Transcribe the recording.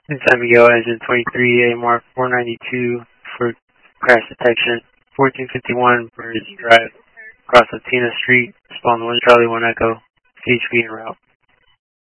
San Miguel, engine 23, AMR 492 for crash detection. 1451 Bridge Drive, across Latina Street, spawn 1 Charlie 1 Echo, CHP en route.